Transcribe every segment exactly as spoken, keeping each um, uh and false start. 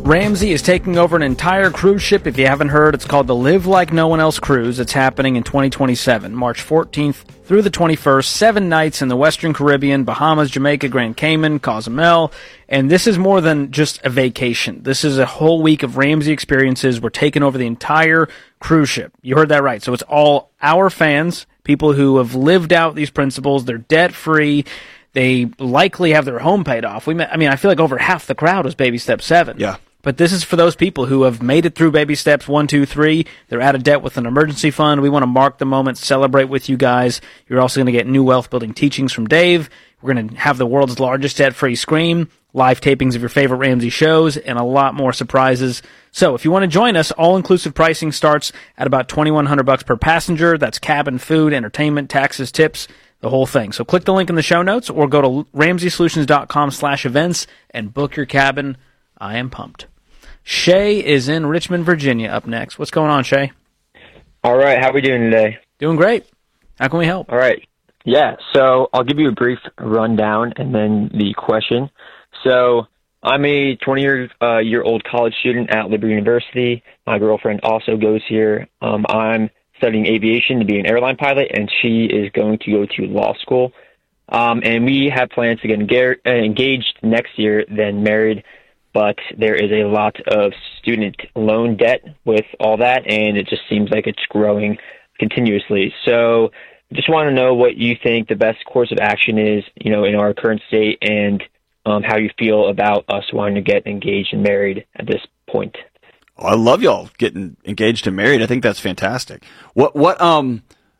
Ramsey is taking over an entire cruise ship. If you haven't heard, it's called the Live Like No One Else Cruise. It's happening in twenty twenty-seven, March fourteenth through the twenty-first. Seven nights in the Western Caribbean, Bahamas, Jamaica, Grand Cayman, Cozumel. And this is more than just a vacation. This is a whole week of Ramsey experiences. We're taking over the entire cruise ship. You heard that right. So it's all our fans, people who have lived out these principles. They're debt-free. They likely have their home paid off. We, I mean, I feel like over half the crowd was Baby Step seven. Yeah. But this is for those people who have made it through baby steps one, two, three. They're out of debt with an emergency fund. We want to mark the moment, celebrate with you guys. You're also going to get new wealth-building teachings from Dave. We're going to have the world's largest debt-free screen, live tapings of your favorite Ramsey shows, and a lot more surprises. So if you want to join us, all-inclusive pricing starts at about twenty-one hundred bucks per passenger. That's cabin, food, entertainment, taxes, tips, the whole thing. So click the link in the show notes or go to ramseysolutions.com slash events and book your cabin. I am pumped. Shay is in Richmond, Virginia, up next. What's going on, Shay? All right. How are we doing today? Doing great. How can we help? All right. Yeah. So I'll give you a brief rundown and then the question. So I'm a twenty-year uh, year old college student at Liberty University. My girlfriend also goes here. Um, I'm studying aviation to be an airline pilot, and she is going to go to law school. Um, and we have plans to get enga- uh, engaged next year, then married. But there is a lot of student loan debt with all that, and it just seems like it's growing continuously. So just want to know what you think the best course of action is, you know, in our current state, and um, how you feel about us wanting to get engaged and married at this point. Oh, I love y'all getting engaged and married. I think that's fantastic. What, what, um,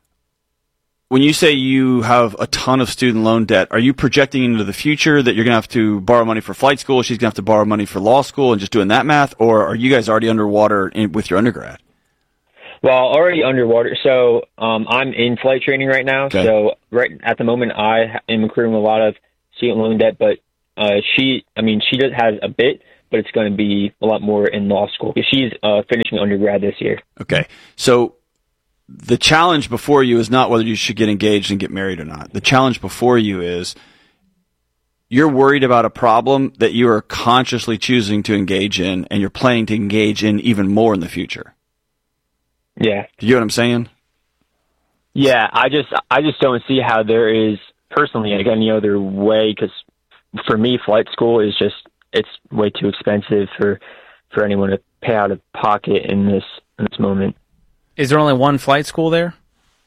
when you say you have a ton of student loan debt, are you projecting into the future that you're going to have to borrow money for flight school, she's going to have to borrow money for law school, and just doing that math, or are you guys already underwater in, with your undergrad? Well, already underwater. So um, I'm in flight training right now. Okay. So right at the moment, I am accruing a lot of student loan debt, but uh, she, I mean, she does has a bit, but it's going to be a lot more in law school because she's uh, finishing undergrad this year. Okay. So the challenge before you is not whether you should get engaged and get married or not. The challenge before you is you're worried about a problem that you are consciously choosing to engage in, and you're planning to engage in even more in the future. Yeah. Do you know what I'm saying? Yeah, I just I just don't see how there is personally like any other way, because for me, flight school is just it's way too expensive for for anyone to pay out of pocket in this in this moment. Is there only one flight school there?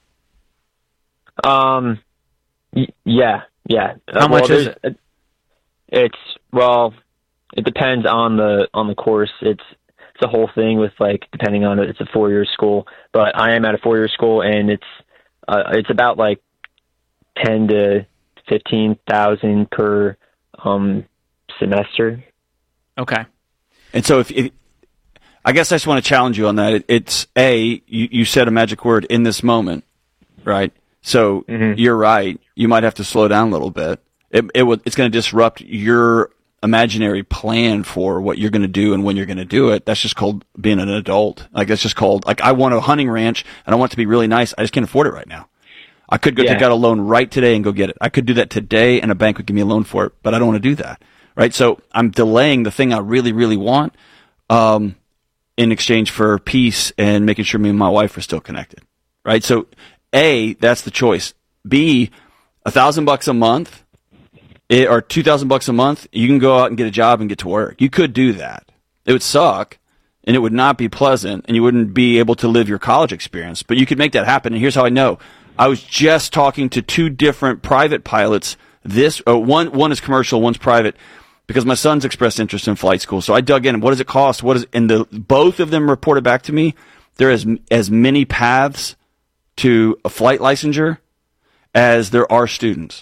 Um, y- yeah, yeah. How Uh, much well, is it? there's- It's well, it depends on the on the course. It's it's a whole thing with like depending on it. It's a four year school, but I am at a four year school, and it's uh, it's about like ten to fifteen thousand per um semester. Okay. And so if, if I guess I just want to challenge you on that. It, it's A, you, you said a magic word, in this moment, right? So Mm-hmm. you're right. You might have to slow down a little bit. It, it would, it's going to disrupt your imaginary plan for what you're going to do and when you're going to do it. That's just called being an adult. Like, that's just called, like, I want a hunting ranch and I want it to be really nice. I just can't afford it right now. I could go Yeah. take out a loan right today and go get it. I could do that today and a bank would give me a loan for it, but I don't want to do that, right? So I'm delaying the thing I really, really want, um, in exchange for peace and making sure me and my wife are still connected, right? So A, that's the choice. B, a thousand bucks a month it, or two thousand bucks a month, you can go out and get a job and get to work. You could do that. It would suck and it would not be pleasant and you wouldn't be able to live your college experience, but you could make that happen. And here's how I know. I was just talking to two different private pilots. This, uh, one, one is commercial, one's private, because my son's expressed interest in flight school. So I dug in. What does it cost? What is, and the, both of them reported back to me there is as many paths to a flight licensure as there are students.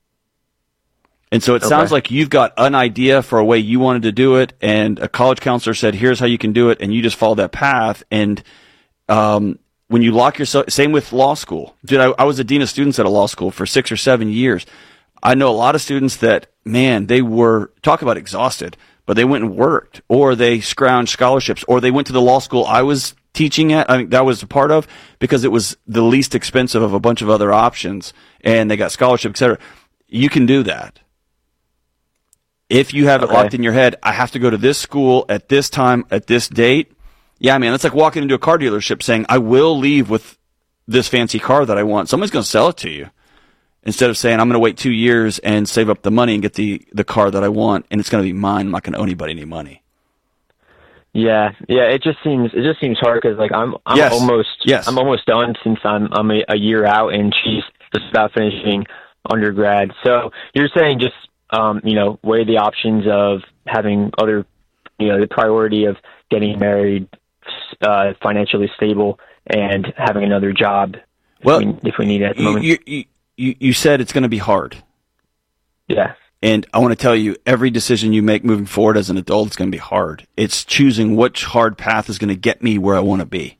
And so it Okay. sounds like you've got an idea for a way you wanted to do it, and a college counselor said, here's how you can do it, and you just follow that path. And um, when you lock yourself, same with law school. Dude, I, I was a dean of students at a law school for six or seven years. I know a lot of students that, man, they were, talk about exhausted, but they went and worked, or they scrounged scholarships, or they went to the law school I was teaching at, I mean, that was a part of, because it was the least expensive of a bunch of other options, and they got scholarship, et cetera. You can do that. If you have Okay. it locked in your head, I have to go to this school at this time, at this date. Yeah, man, that's like walking into a car dealership saying, I will leave with this fancy car that I want. Somebody's going to sell it to you. Instead of saying, I'm going to wait two years and save up the money and get the, the car that I want, and it's going to be mine. I'm not going to owe anybody any money. Yeah, yeah. It just seems it just seems hard because like I'm I'm Yes. almost Yes. I'm almost done since I'm I'm a, a year out and she's just about finishing undergrad. So you're saying just um you know weigh the options of having other you know the priority of getting married, uh, financially stable, and having another job. Well, if we, if we need it at the you, moment. you, you, you you said it's going to be hard. Yeah. And I want to tell you, every decision you make moving forward as an adult is going to be hard. It's choosing which hard path is going to get me where I want to be.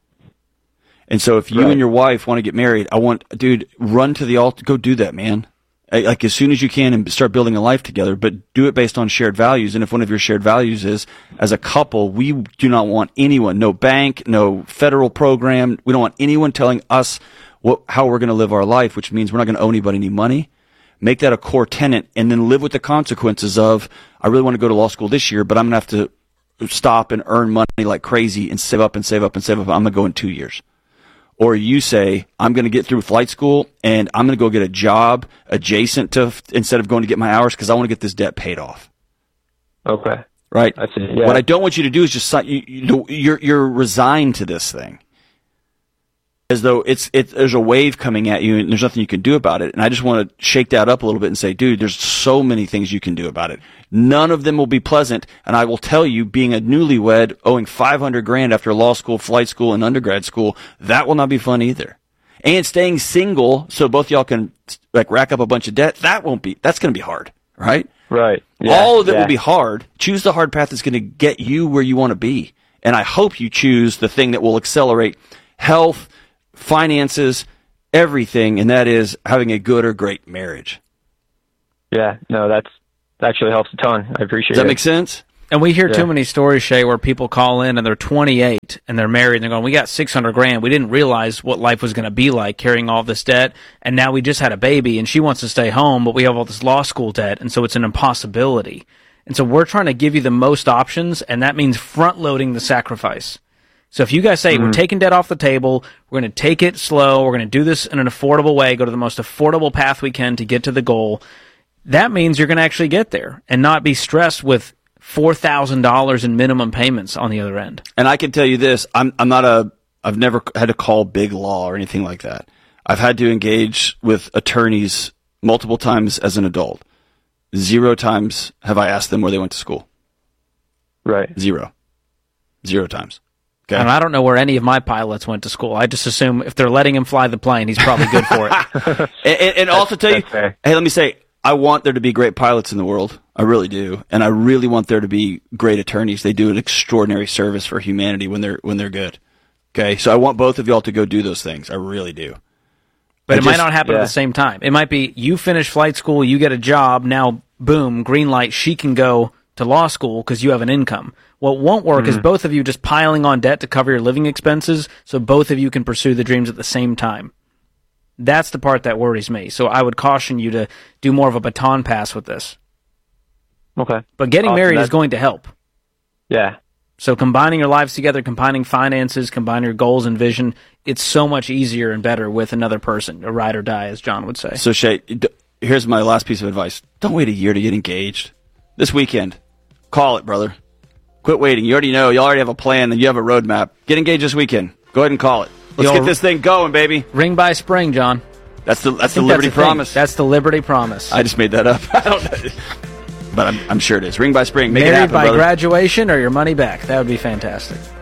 And so if you Right. and your wife want to get married, I want, dude, run to the altar. Go do that, man. Like as soon as you can and start building a life together, but do it based on shared values. And if one of your shared values is, as a couple, we do not want anyone, no bank, no federal program. We don't want anyone telling us what, how we're going to live our life, which means we're not going to owe anybody any money. Make that a core tenet and then live with the consequences of, I really want to go to law school this year, but I'm going to have to stop and earn money like crazy and save up and save up and save up. I'm going to go in two years. Or you say, I'm going to get through flight school and I'm going to go get a job adjacent to, instead of going to get my hours because I want to get this debt paid off. Okay. Right? That's it, yeah. What I don't want you to do is just, you, you, you're, you're resigned to this thing. As though it's, it, there's a wave coming at you and there's nothing you can do about it. And I just want to shake that up a little bit and say, dude, there's so many things you can do about it. None of them will be pleasant. And I will tell you, being a newlywed, owing five hundred grand after law school, flight school, and undergrad school, that will not be fun either. And staying single so both y'all can like rack up a bunch of debt, that won't be, that's going to be hard, right? Right. Yeah, All of it yeah. will be hard. Choose the hard path that's going to get you where you want to be. And I hope you choose the thing that will accelerate health, finances, everything, and that is having a good or great marriage. Yeah, no, that's that actually helps a ton. I appreciate it. Does that make sense? And we hear Yeah. too many stories, Shay, where people call in and they're twenty-eight and they're married and they're going, we got six hundred grand. We didn't realize what life was going to be like carrying all this debt. And now we just had a baby and she wants to stay home, but we have all this law school debt. And so it's an impossibility. And so we're trying to give you the most options, and that means front loading the sacrifice. So if you guys say, mm-hmm. we're taking debt off the table, we're going to take it slow, we're going to do this in an affordable way, go to the most affordable path we can to get to the goal, that means you're going to actually get there and not be stressed with four thousand dollars in minimum payments on the other end. And I can tell you this, I'm I'm not a I've never had to call big law or anything like that. I've had to engage with attorneys multiple times as an adult. Zero times have I asked them where they went to school. Right. Zero. Zero times. Okay. And I don't know where any of my pilots went to school. I just assume if they're letting him fly the plane, he's probably good for it. and, and, and also tell you, fair. hey, let me say, I want there to be great pilots in the world. I really do. And I really want there to be great attorneys. They do an extraordinary service for humanity when they're when they're good. Okay? So I want both of y'all to go do those things. I really do. But I it just- might not happen yeah. at the same time. It might be you finish flight school, you get a job, now boom, green light, she can go to law school because you have an income. What won't work Mm-hmm. is both of you just piling on debt to cover your living expenses so both of you can pursue the dreams at the same time. That's the part that worries me. So I would caution you to do more of a baton pass with this. Okay. But getting Awesome. married is That's- going to help. Yeah. So combining your lives together, combining finances, combining your goals and vision, it's so much easier and better with another person, a ride or die, as John would say. So, Shay, d- here's my last piece of advice. Don't wait a year to get engaged. This weekend, call it, brother. Quit waiting. You already know. You already have a plan, and you have a roadmap. Get engaged this weekend. Go ahead and call it. Let's Yo, get this thing going, baby. Ring by spring, John. That's the that's I the think Liberty that's the thing. Promise. That's the Liberty Promise. I just made that up. I don't know. But I'm, I'm sure it is. Ring by spring. Make it Married happen, by brother. graduation or your money back. That would be fantastic.